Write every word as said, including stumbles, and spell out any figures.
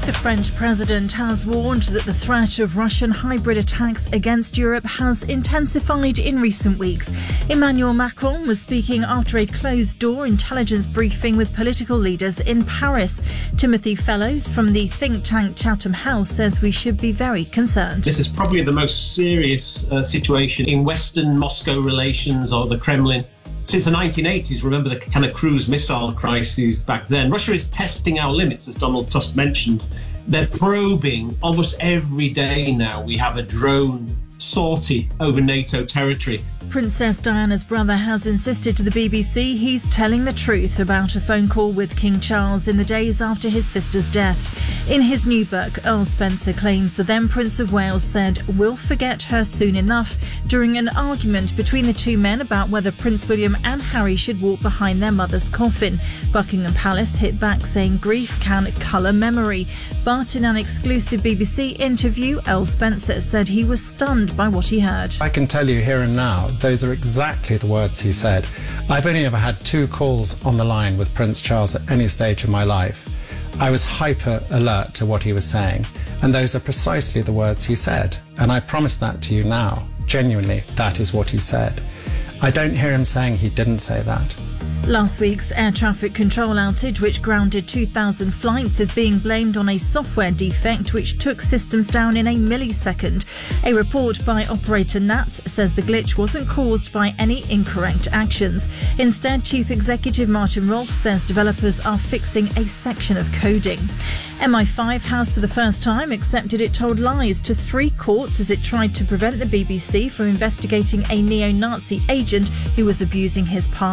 The French president has warned that the threat of Russian hybrid attacks against Europe has intensified in recent weeks. Emmanuel Macron was speaking after a closed-door intelligence briefing with political leaders in Paris. Timothy Fellows from the think tank Chatham House says we should be very concerned. This is probably the most serious uh, situation in Western Moscow relations or the Kremlin since the nineteen eighties. Remember the kind of cruise missile crises back then. Russia is testing our limits, as Donald Tusk mentioned. They're probing almost every day now. We have a drone sortie over NATO territory. Princess Diana's brother has insisted to the B B C he's telling the truth about a phone call with King Charles in the days after his sister's death. In his new book, Earl Spencer claims the then Prince of Wales said, "We'll forget her soon enough," during an argument between the two men about whether Prince William and Harry should walk behind their mother's coffin. Buckingham Palace hit back saying grief can colour memory. But in an exclusive B B C interview, Earl Spencer said he was stunned by what he heard. I can tell you here and now, those are exactly the words he said. I've only ever had two calls on the line with Prince Charles at any stage of my life. I was hyper alert to what he was saying, and those are precisely the words he said. And I promise that to you now. Genuinely, that is what he said. I don't hear him saying he didn't say that. Last week's air traffic control outage, which grounded two thousand flights, is being blamed on a software defect which took systems down in a millisecond. A report by operator Nats says the glitch wasn't caused by any incorrect actions. Instead, Chief Executive Martin Rolfe says developers are fixing a section of coding. M I five has for the first time accepted it told lies to three courts as it tried to prevent the B B C from investigating a neo-Nazi agent who was abusing his power.